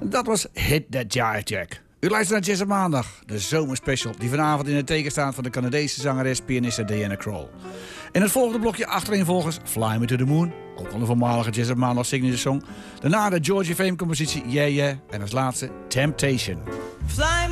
Dat was Hit That Jive Jack. U luistert naar Jazz op Maandag, de zomerspecial die vanavond in het teken staat van de Canadese zangeres, pianiste Diana Krall. In het volgende blokje achtereenvolgens Fly Me to the Moon, ook al een voormalige Jazz op Maandag signature song. Daarna de Georgie Fame compositie Yeah Yeah en als laatste Temptation. Fly